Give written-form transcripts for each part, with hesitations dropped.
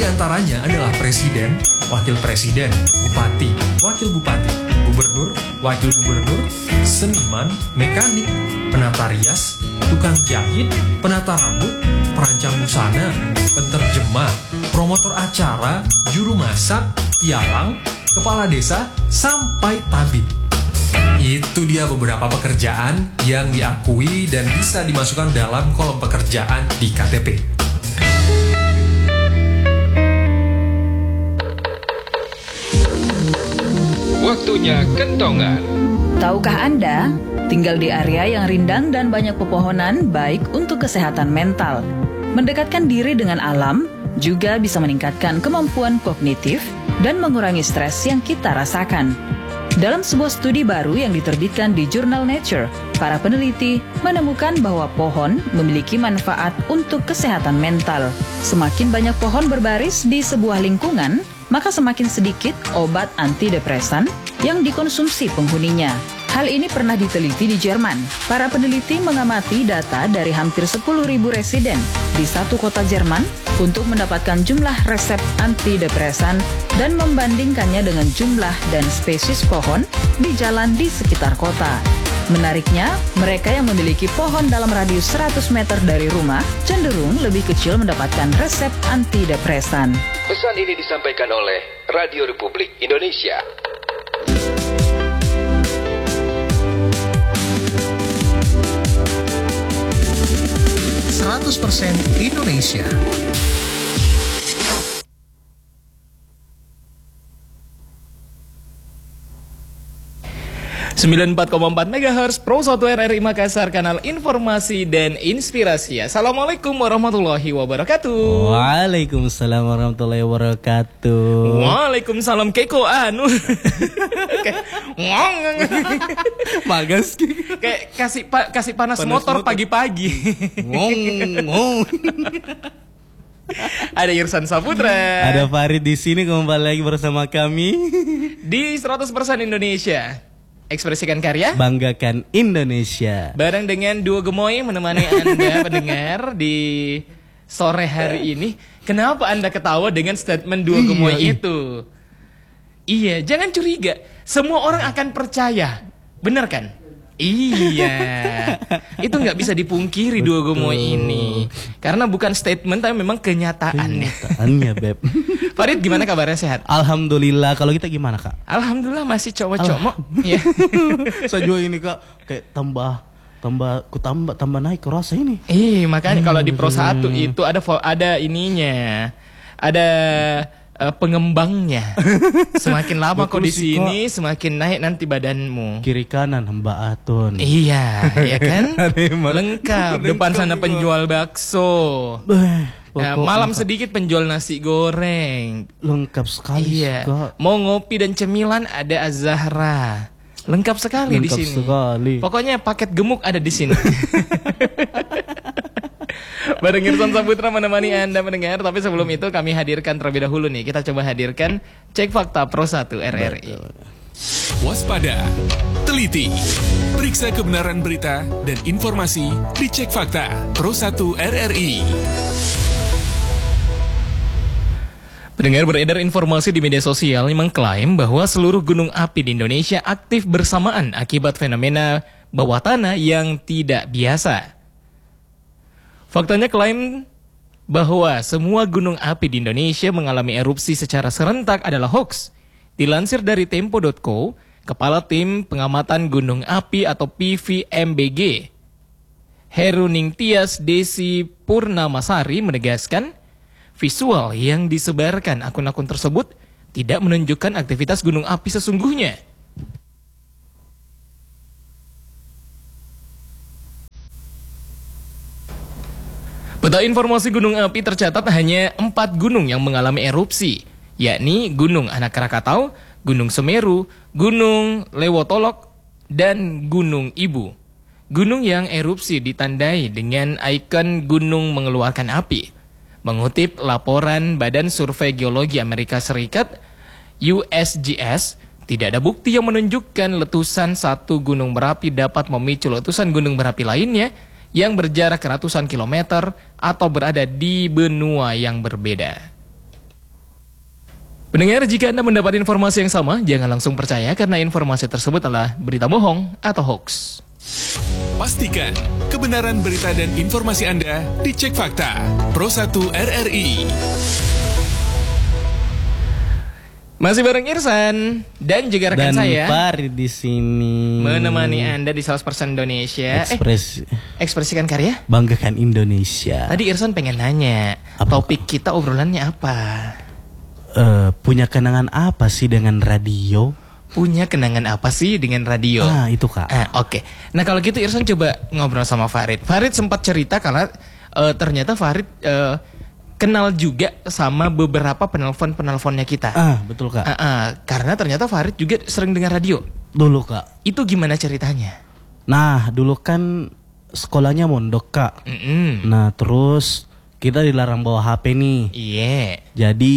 di antaranya adalah presiden, wakil presiden, bupati, wakil bupati, gubernur, wakil gubernur, seniman, mekanik, penata rias, tukang jahit, penata rambut, perancang busana, penterjemah, promotor acara, juru masak, pialang, kepala desa, sampai tabib. Itu dia beberapa pekerjaan yang diakui dan bisa dimasukkan dalam kolom pekerjaan di KTP. Waktunya kentongan. Tahukah Anda, tinggal di area yang rindang dan banyak pepohonan baik untuk kesehatan mental. Mendekatkan diri dengan alam juga bisa meningkatkan kemampuan kognitif dan mengurangi stres yang kita rasakan. Dalam sebuah studi baru yang diterbitkan di jurnal Nature, para peneliti menemukan bahwa pohon memiliki manfaat untuk kesehatan mental. Semakin banyak pohon berbaris di sebuah lingkungan, maka semakin sedikit obat antidepresan yang dikonsumsi penghuninya. Hal ini pernah diteliti di Jerman. Para peneliti mengamati data dari hampir 10.000 residen di satu kota Jerman untuk mendapatkan jumlah resep antidepresan dan membandingkannya dengan jumlah dan spesies pohon di jalan di sekitar kota. Menariknya, mereka yang memiliki pohon dalam radius 100 meter dari rumah cenderung lebih kecil mendapatkan resep antidepresan. Pesan ini disampaikan oleh Radio Republik Indonesia. 100% Indonesia. 94,4 MHz Pro 1 RRI Makassar, kanal informasi dan inspirasi. Assalamualaikum warahmatullahi wabarakatuh. Waalaikumsalam warahmatullahi wabarakatuh. Waalaikumsalam keko anu. Magas. Kayak kasih panas motor pagi-pagi. Ngong. Ada Irsan Saputra. Ada Farid di sini kembali lagi bersama kami di 100% Indonesia. Ekspresikan karya, banggakan Indonesia. Bareng dengan duo gemoy menemani Anda pendengar di sore hari ini. Kenapa Anda ketawa dengan statement duo gemoy itu? Iya, jangan curiga. Semua orang akan percaya. Benar kan? Iya. Itu nggak bisa dipungkiri duo gemoy ini. Karena bukan statement tapi memang kenyataannya. Kenyataannya, Beb. Farid, gimana kabarnya, sehat? Alhamdulillah. Kalau kita gimana, Kak? Alhamdulillah masih cowok-cowok. Iya. Saya juga ini, Kak, kayak tambah naik rasa ini. Makanya kalau di Pro 1 itu ada ininya. Ada pengembangnya. Semakin lama kok di sini, semakin naik nanti badanmu. Kiri kanan Mbak Atun. Iya, ya kan? Lengkap. Depan sana penjual bakso. Malam sedikit penjual nasi goreng. Lengkap sekali. Iya. Mau ngopi dan cemilan ada Az-Zahra. Lengkap sekali di sini. Pokoknya paket gemuk ada di sini. Bareng Irsan Saputra menemani Anda mendengar. Tapi sebelum itu kami hadirkan terlebih dahulu nih. Kita coba hadirkan Cek Fakta Pro 1 RRI. Waspada, teliti, periksa kebenaran berita dan informasi di Cek Fakta Pro 1 RRI. Pendengar, beredar informasi di media sosial yang mengklaim bahwa seluruh gunung api di Indonesia aktif bersamaan akibat fenomena bawah tanah yang tidak biasa. Faktanya klaim bahwa semua gunung api di Indonesia mengalami erupsi secara serentak adalah hoax. Dilansir dari Tempo.co, Kepala Tim Pengamatan Gunung Api atau PVMBG, Heruning Tias Desi Purnamasari menegaskan, visual yang disebarkan akun-akun tersebut tidak menunjukkan aktivitas gunung api sesungguhnya. Peta informasi gunung api tercatat hanya 4 gunung yang mengalami erupsi, yakni Gunung Anak Krakatau, Gunung Semeru, Gunung Lewotolok, dan Gunung Ibu. Gunung yang erupsi ditandai dengan ikon gunung mengeluarkan api. Mengutip laporan Badan Survei Geologi Amerika Serikat, USGS, tidak ada bukti yang menunjukkan letusan satu gunung berapi dapat memicu letusan gunung berapi lainnya yang berjarak ratusan kilometer atau berada di benua yang berbeda. Pendengar, jika Anda mendapat informasi yang sama, jangan langsung percaya karena informasi tersebut adalah berita bohong atau hoax. Pastikan kebenaran berita dan informasi Anda dicek fakta. Pro 1 RRI. Masih bareng Irsan dan juga rekan Dan saya Farid di sini menemani Anda di 100% Indonesia. Ekspresikan karya. Banggakan Indonesia. Tadi Irsan pengen nanya, topik kita obrolannya apa? Punya kenangan apa sih dengan radio? Punya kenangan apa sih dengan radio? Itu Kak. Oke. Nah kalau gitu Irsan coba ngobrol sama Farid. Farid sempat cerita kalau ternyata Farid kenal juga sama beberapa penelponnya kita. Betul Kak. Karena ternyata Farid juga sering dengar radio. Dulu Kak. Itu gimana ceritanya? Nah dulu kan sekolahnya mondok Kak. Nah terus kita dilarang bawa HP nih. Iya. Jadi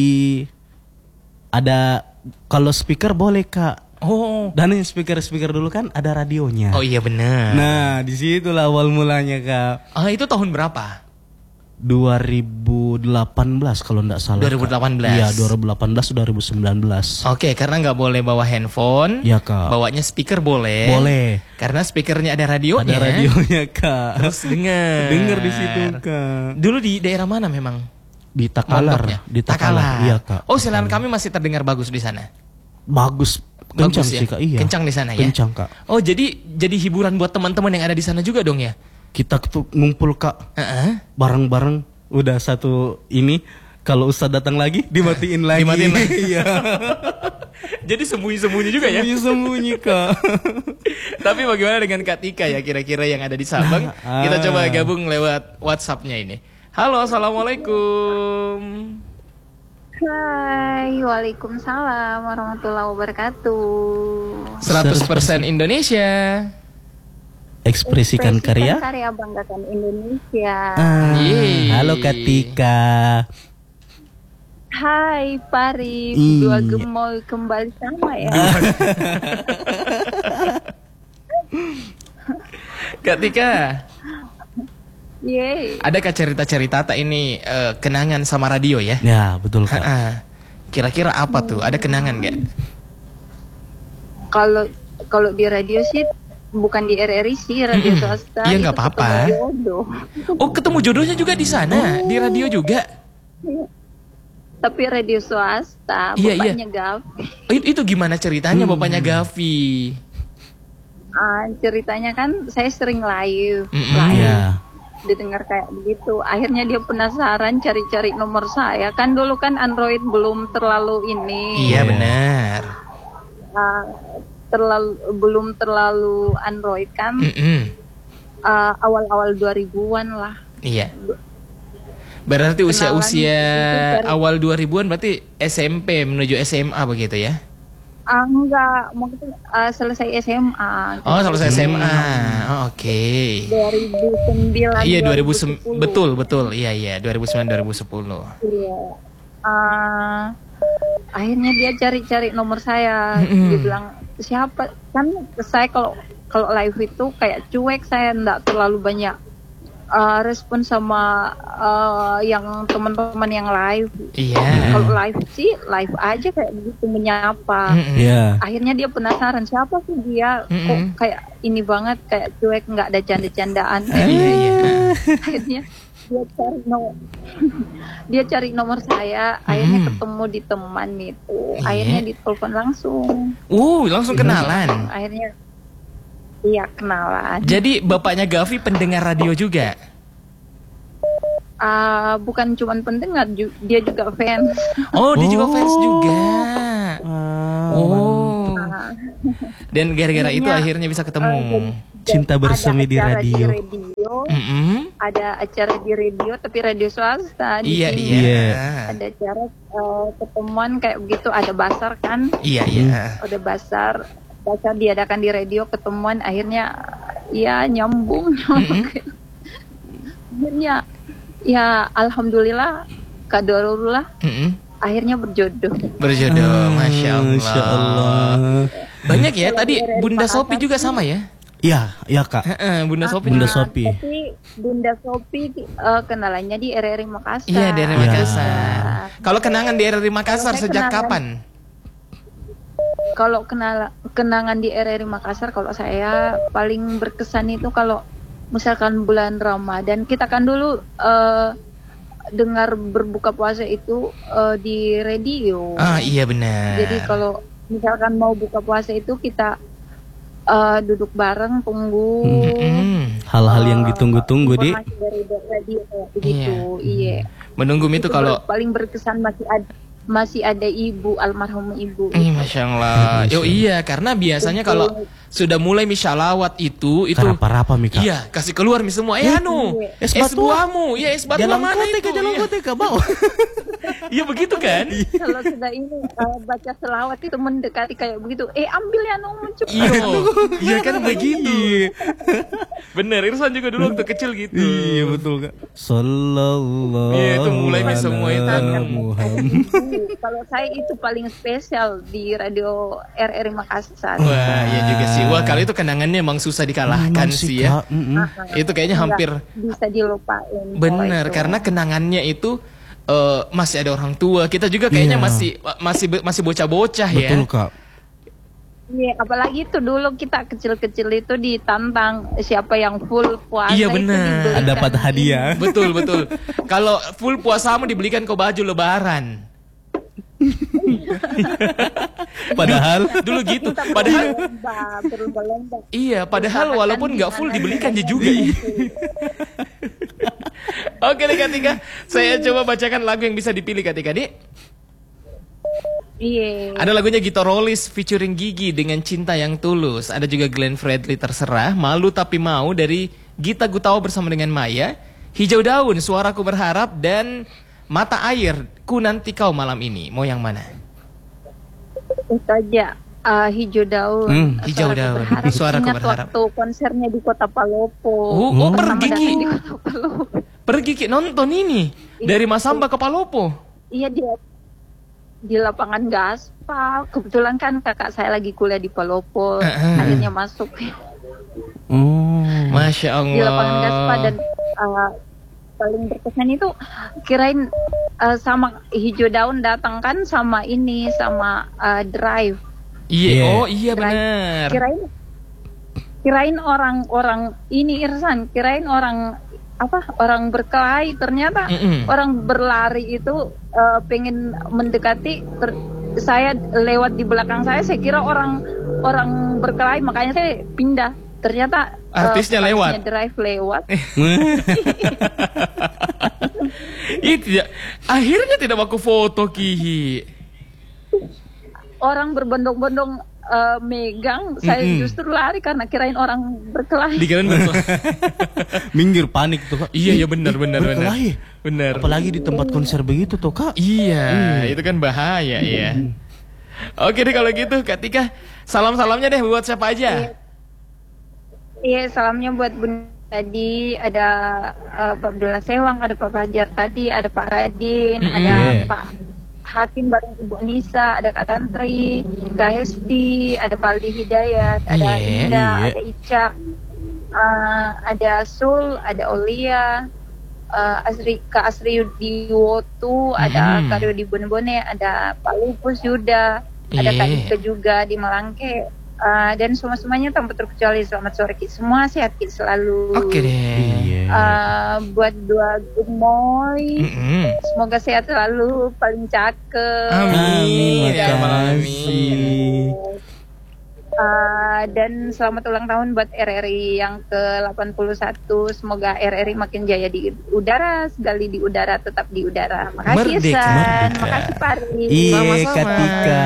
ada kalau speaker boleh Kak. Oh. Dan yang speaker dulu kan ada radionya. Oh iya benar. Nah disitulah awal mulanya Kak. Itu tahun berapa? 2018 kalau enggak salah. 2018. Iya, 2018 2019. Oke, karena nggak boleh bawa handphone. Iya, Kak. Bawanya speaker boleh. Boleh. Karena speakernya ada radionya. Ada radionya, Kak. Terus dengar. Dengar di situ, Kak. Dulu di daerah mana memang? Di Takalar. Mondoknya? Di Takalar. Iya, Kak. Oh, siaran kami masih terdengar bagus di sana. Bagus. Kencang Bagus, ya? sih, Kak. Iya. Kencang di sana ya. Kencang, Kak. Oh, jadi hiburan buat teman-teman yang ada di sana juga dong ya? Kita tuh ngumpul, Kak. Bareng-bareng. Udah satu ini, kalau Ustadz datang lagi dimatiin lagi. Dimatiin lagi. Iya. Jadi sembunyi-sembunyi juga ya? Sembunyi-sembunyi, Kak. Tapi bagaimana dengan Kak Tika ya kira-kira yang ada di Sabang? Kita coba gabung lewat WhatsApp-nya ini. Halo, assalamualaikum. Hai, waalaikumsalam warahmatullahi wabarakatuh. 100% Indonesia. Ekspresikan karya. Karya banggakan Indonesia. Halo Kak Tika. Hai Farid, dua gemoy kembali sama ya. Kak Tika, Yeay. adakah cerita-cerita tak ini kenangan sama radio ya? Ya betul Kak. Kira-kira apa tuh? Ada kenangan gak? Kalau di radio sih bukan di RRI sih, radio swasta. Iya nggak apa-apa. Oh ketemu jodohnya juga di sana, di radio juga. Tapi radio swasta, bapaknya Gavi. Itu gimana ceritanya bapaknya Gavi? Ceritanya kan saya sering live. Iya. Didengar kayak begitu. Akhirnya dia penasaran cari-cari nomor saya. Kan dulu kan Android belum terlalu ini. Iya benar. Belum terlalu Android kan. Awal-awal 2000-an lah. Iya. Berarti usia-usia awal 2000-an berarti SMP menuju SMA begitu ya? Enggak, maksudnya selesai SMA. Oh, selesai SMA. Oh, oke. 2009. Iya, 2009. Betul. Iya, 2009 2010. Iya. Akhirnya dia cari-cari nomor saya. Dia bilang, "Siapa?" Kan saya kalau live itu kayak cuek, saya enggak terlalu banyak respon sama yang teman-teman yang live. Iya. Kalau live sih live aja kayak begitu menyapa. Iya. Akhirnya dia penasaran siapa sih dia, kok kayak ini banget, kayak cuek, nggak ada canda-candaan. Iya. Akhirnya dia cari nomor saya. Akhirnya ketemu di teman itu. Akhirnya ditelepon langsung. Langsung kenalan. Akhirnya iya kenalan. Jadi bapaknya Gavi pendengar radio juga? Bukan cuma pendengar, dia juga fans. Oh, dia juga fans juga. Dan gara-gara itu akhirnya bisa ketemu. Cinta bersemi di radio. Ada acara di radio, tapi radio swasta. Iya. Ada acara ketemuan kayak begitu, ada basar kan? Iya. Ada basar diadakan di radio, ketemuan, akhirnya ya nyambung. Akhirnya ya alhamdulillah, kadarullah, akhirnya berjodoh. Masya Allah. Banyak ya tadi Bunda Sopi juga sama ya? Iya Kak. Bunda Sopi. Tapi Bunda Sopi kenalannya di RRI Makassar. Iya, di RRI Makassar. Kalau kenangan di RRI Makassar Kalau saya sejak kenangan- kapan? Kalau kenangan di RRI Makassar, kalau saya paling berkesan itu kalau misalkan bulan Ramadan, kita kan dulu dengar berbuka puasa itu di radio. Ah iya benar. Jadi kalau misalkan mau buka puasa itu kita duduk bareng tunggu Hal-hal yang ditunggu-tunggu, Dik. informasi dari radio kayak begitu. Iya. Menunggu itu kalau paling berkesan masih ada ibu, almarhum ibu. Masya Allah. Oh iya, karena biasanya kalau sudah mulai misyalawat itu Karapa-rapa, Mika. iya, kasih keluar mi semua. Anu, es buahmu. Iya, es batu Jalan mana itu? jalan Iya. koteka, bawa. Iya begitu kan? Kalau sudah ini baca selawat itu mendekati kayak begitu, ambil ya nomor Iya, iya kan begitu. Bener, Irfan juga dulu waktu kecil gitu. Iya, betul, Kak. Sallallahu Iya, itu mulai mi semua itu. ala Muhammad. Kalau saya itu paling spesial di radio RRI Makassar. Wah, iya juga sih. Wah, kalau itu kenangannya emang susah dikalahkan sih ya. Kak. Mm-mm. Itu kayaknya hampir Bisa dilupain. bener kalau itu. karena kenangannya itu masih ada orang tua. Kita juga kayaknya Iya. masih bocah-bocah ya. Betul, Kak. Iya, apalagi itu dulu kita kecil-kecil itu ditantang siapa yang full puasa. Iya, itu benar. dibelikan Dapat hadiah. Betul, betul. Kalau full puasamu dibelikan kau baju lebaran. Padahal Dulu gitu. Kita Padahal berlomba. iya, padahal walaupun nggak full dibelikan juga. Oke nih Kak Tika, saya coba bacakan lagu yang bisa dipilih Kak Tika, Dik. Iya. Ada lagunya Gito Rollis featuring Gigi dengan Cinta Yang Tulus. Ada juga Glenn Fredly Terserah, Malu Tapi Mau dari Gita Gutawa bersama dengan Maya, Hijau Daun, Suaraku Berharap, dan Mata Air, Ku Nanti Kau Malam Ini. Mau yang mana? Itu aja. Hijau Daun. Hijau Suaraku Daun. Berharap. Suaraku Ingat Berharap. waktu konsernya di Kota Palopo. Oh, Pertama pergi Ki. datang di Kota Palopo. Pergi Ki nonton ini dari Masamba ke Palopo. Iya, di lapangan gaspal. Kebetulan kan kakak saya lagi kuliah di Palopo. Akhirnya masuk Masya Allah. di lapangan gaspal. Dan paling berkesan itu kirain sama Hijau Daun datang kan sama ini, sama Drive. Iya, oh iya benar. Kirain orang ini Irsan, kirain orang berkelahi, ternyata orang berlari itu pengen mendekati, saya lewat di belakang saya kira orang berkelahi, makanya saya pindah, ternyata artisnya lewat. Drive lewat. Itu ya. Akhirnya tidak aku foto Kihi. Orang berbondong-bondong megang, saya justru lari karena kirain orang berkelahi. Dikirain berkelahi. minggir panik tuh, Kak. Iya ya benar. Berkelahi. Benar. Apalagi di tempat konser begitu tuh, Kak. Iya, itu kan bahaya ya. Oke deh kalau gitu Kak Tika, salam-salamnya deh buat siapa aja? Iya, salamnya buat Bunda tadi, ada Pak Abdullah Sewang, ada Pak Fajar tadi, ada Pak Radin, ada Pak Hakim bareng Ibu Nisa, ada Kak Tantri, Kak Hesti, ada Pak Aldi Hidayat, ada Indah, ada Ica, ada Sul, ada Olia, Kak Asri Yudiwotu, ada Kak Dodi Bone-Bone, ada Pak Lupus Yuda, ada Kak Ika juga di Malangke. Dan semuanya tanpa terkecuali selamat sore Ki semua, sehat Ki selalu. Oke deh. Buat dua gemoy, semoga sehat selalu, paling cakep. Amin. Ya Dan, amin. dan selamat ulang tahun buat RRI yang ke-81. Semoga RRI makin jaya di udara, sekali di udara, tetap di udara. Makasih Merdeka. San, makasih Pari. Iya, Sama-sama. Kak Tika.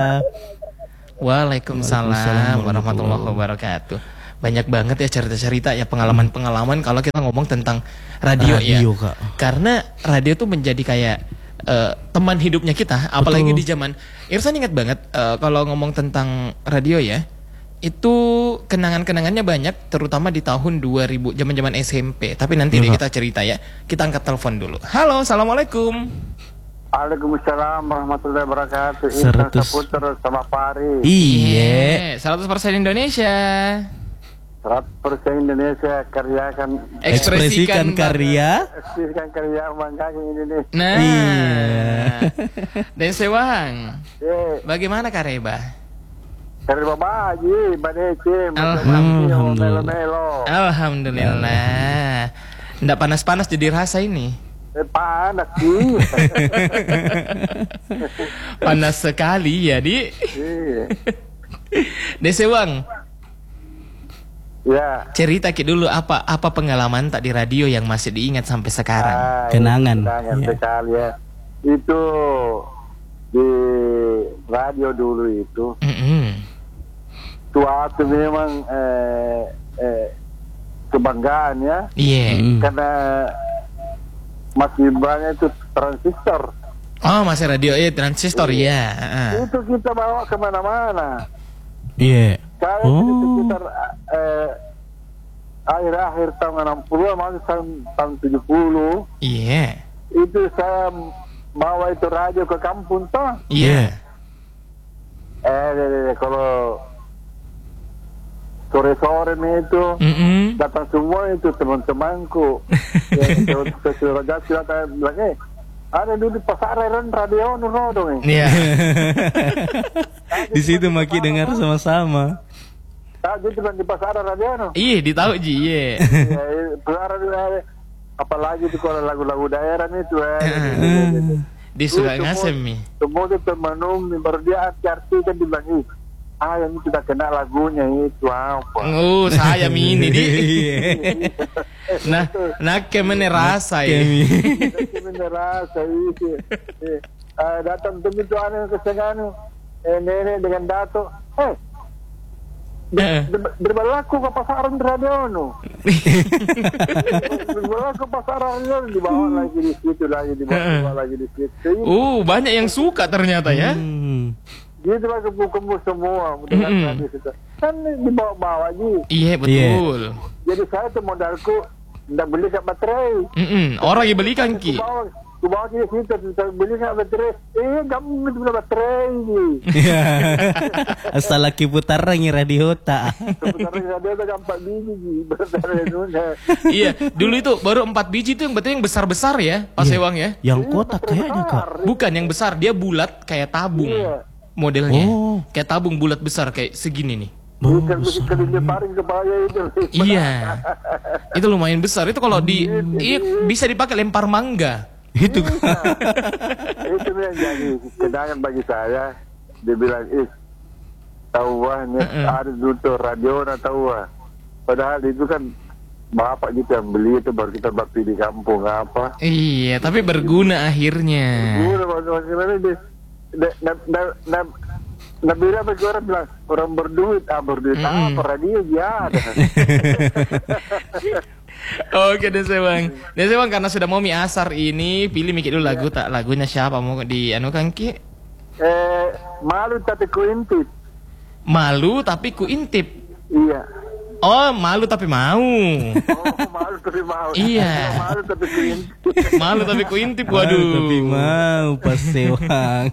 Waalaikumsalam warahmatullahi wabarakatuh. Banyak banget ya cerita-cerita ya, pengalaman-pengalaman kalau kita ngomong tentang radio ya. Kak. Karena radio tuh menjadi kayak teman hidupnya kita, apalagi di zaman Irsan ingat banget kalau ngomong tentang radio ya. Itu kenangan-kenangannya banyak, terutama di tahun 2000 zaman-zaman SMP. Tapi nanti deh kita cerita ya. Kita angkat telepon dulu. Halo, assalamualaikum. Waalaikumsalam warahmatullahi wabarakatuh. 100. Intan Saputra sama Pari. Iya. 100% Indonesia. 100% Indonesia, Ekspresikan karya. Ekspresikan karya, banggakan Indonesia. Nah, Iya. Dan Sewang, bagaimana Kareba? Kareba baji, badece, Alhamdulillah. melo-melo. Alhamdulillah. Nggak panas-panas jadi rasa ini. Panas sih. Panas sekali ya, Di. Iya. Desewang, Ya. cerita dulu apa pengalaman tak di radio yang masih diingat sampai sekarang. Kenangan. Kenangan Iya. sekali ya. Itu di radio dulu itu. Suatu memang kebanggaan ya. Iya. Karena masih banyak itu transistor. Oh, masih radio transistor ya. Itu kita bawa kemana-mana. Iya. Saya itu sekitar akhir-akhir tahun 60 masuk tahun 70. Iya. Itu saya bawa itu radio ke kampung toh. Iya. Kalau sore-sore nih itu datang semua itu teman-temanku. Sesudah datang bilang, ada dulu di pasaran radio nuno dong. Iya. Di situ Maki dengar sama-sama. Tadi cuma di pasaran radio no. Iya, ditahu Ji. Iya. Pasaran apalagi itu kalau lagu-lagu daerah itu Di suka ngasem nih. semua itu temanum baru dia arti kan dibilang ini kita kenal lagunya itu apa. Saya ini Di. Nah kemana rasa ya. Kemana rasa itu. Datang demi itu aneh kesenganu. Nenek dengan dato. Berlaku ke pasaran radio no. Berlaku ke pasaran radio dibawa lagi di situ dibawa lagi di situ. Banyak yang suka ternyata ya. Dia telah kemu semua dengan radio kita. Kan dibawa-bawa aja. Iya betul. Jadi saya tuh modalku ndak beli ke baterai. Orang yang belikan Ki. Ku bawa ke situ beli ke baterai. Kamu beli baterai ni. Asal laki putar ngi radio tak. Putar radio tak 4 biji baterai nuna. Iya, dulu itu baru 4 biji itu yang betul yang besar-besar ya, Pak Sewang ya. Yang kotak kayaknya Kak. Bukan yang besar, dia bulat kayak tabung. Modelnya. Kayak tabung bulat besar kayak segini nih. Bukan kerja paring kepala itu. Iya. Itu lumayan besar. Itu kalau bisa dipakai lempar mangga. Itu Itu yang jadi kenangan bagi saya. Dia bilang, tahu ada dulu radio tahu. Padahal itu kan bapak kita yang beli itu baru kita bakti di kampung apa. Iya, tapi berguna akhirnya. Nabila bagi orang bilang orang berduit apa radio ya ada. Oke Desewang. Desewang karena sudah mau asar ini pilih mikir dulu lagu tak lagunya siapa mau di anukan Ki? Malu tapi ku intip. Malu tapi ku intip. Iya. Oh, malu tapi mau. Malu tapi mau. Iya. Malu tapi ku intip. Malu tapi ku intip. Waduh. tapi mau pas Sewang.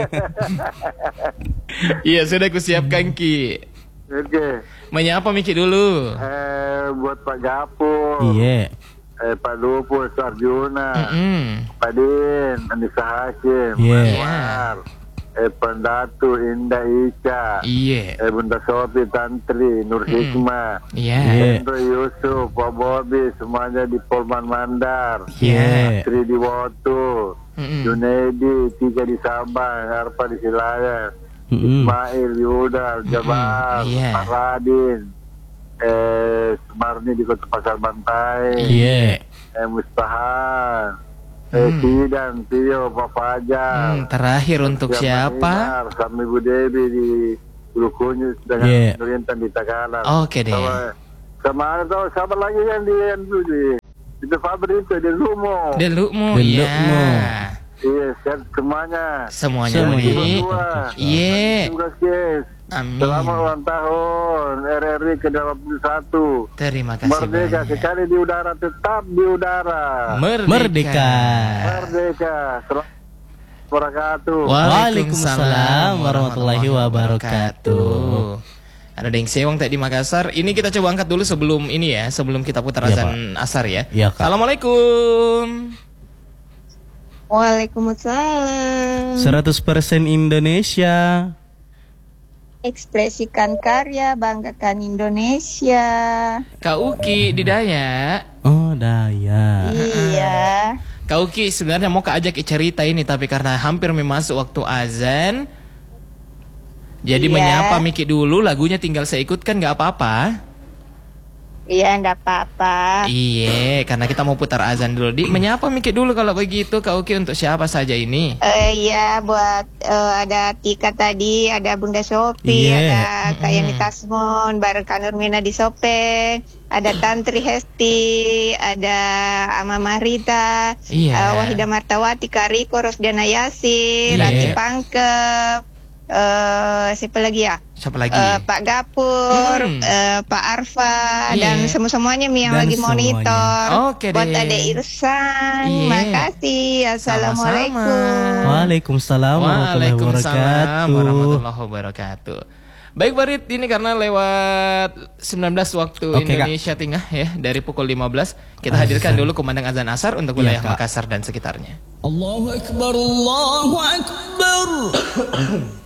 Iya, sudah ku siapkan Ki. Oke. Menyapa Miki dulu. Buat Pak Gapur. Iya. Pak Lupus, Arjuna. Pak Din, Anissa Hashim. Iya. Pendatu, Indah Ica. Iya. Bunda Sofi, Tantri, Nur Hikmah. Iya. Hendro Yusuf, Pak Bobi, semuanya di Polman Mandar. Iya. Tri di Wotu. Junaidi, Tiga di Sabang, Arpa di Silayan. Ismail, Yuda, Jabal, Pak Radin. Sumarni di Kota Pasar Bantai. Iya. Mustahan. Sidan, Tio, Pak Fajar. Terakhir untuk siapa? Sama Ibu Dewi di Bulu Kunyus dengan Nurintan di Takalan. Oke deh. Sama ada siapa lagi yang di Fabri itu di Lumo. Di Lumo, iya. Iya, semuanya. Semuanya. Iya. Amin. Selamat ulang tahun RRI ke-81. Terima kasih. Merdeka banyak. sekali di udara, tetap di udara. Merdeka. Wabarakatuh. Waalaikumsalam warahmatullahi wabarakatuh. Ada Deng Sewang tadi di Makassar. Ini kita coba angkat dulu sebelum ini ya, sebelum kita putar azan asar ya. Iya, Kak. Assalamualaikum. Waalaikumsalam. 100% Indonesia. Ekspresikan karya, banggakan Indonesia. Kak Uki di Dayak. Oh, Dayak. Iya. Kak Uki sebenarnya mau Kak ajak cerita ini, tapi karena hampir memasuki waktu azan, jadi menyapa Miki dulu, lagunya tinggal saya ikutkan nggak apa-apa. Iya, nggak apa-apa. Iya, karena kita mau putar azan dulu. Menyapa Miki dulu kalau begitu, Kak Uki, untuk siapa saja ini? Iya, buat ada Tika tadi, ada Bunda Sophie, ada Kak Yani Tasmon, bareng Kak Nurmina di Sopeng, ada Tantri Hesti, ada Ama Marita, Wahida Martawati, Kak Riko, Rosdiana Yasin, Rati Pangkep, siapa lagi ya? Siapa lagi? Pak Gapur, Pak Arfa, dan semuanya yang lagi monitor. Oke buat deh. Ade Irsan, makasih. Assalamualaikum. Waalaikumsalam warahmatullahi wabarakatuh. Baik Barit, ini karena lewat 19 waktu Indonesia Tengah ya, dari pukul 15 kita hadirkan dulu kumandang azan asar untuk wilayah Makassar dan sekitarnya. Allahu Akbar, Allahu Akbar.